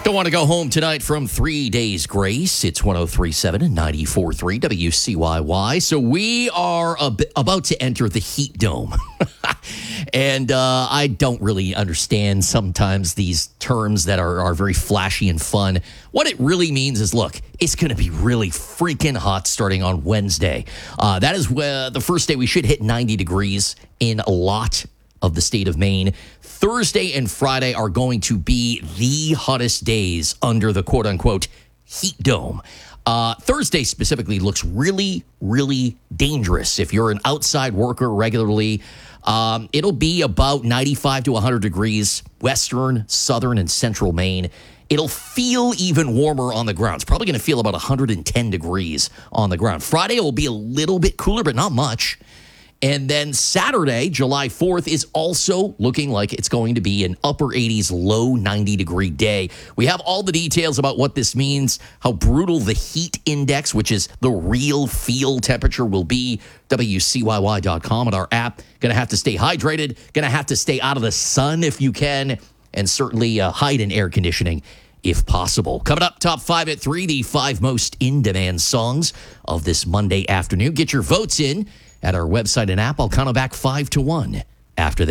Don't want to go home tonight from 3 Days Grace. It's 103.7 and 94.3 WCYY. So we are about to enter the heat dome. And I don't really understand sometimes these terms that are very flashy and fun. What it really means is, look, it's going to be really freaking hot starting on Wednesday. That is the first day we should hit 90 degrees in a lot of the state of Maine. Thursday and Friday are going to be the hottest days under the quote-unquote heat dome. Thursday specifically looks really, really dangerous. If you're an outside worker regularly, it'll be about 95 to 100 degrees, western, southern, and central Maine. It'll feel even warmer on the ground. It's probably going to feel about 110 degrees on the ground. Friday will be a little bit cooler, but not much. And then Saturday, July 4th, is also looking like it's going to be an upper 80s, low 90-degree day. We have all the details about what this means, how brutal the heat index, which is the real feel temperature, will be. WCYY.com and our app. Going to have to stay hydrated. Going to have to stay out of the sun if you can. And certainly hide in air conditioning if possible. Coming up, top 5 at 3, the 5 most in-demand songs of this Monday afternoon. Get your votes in at our website and app. I'll count them back 5 to 1 after this.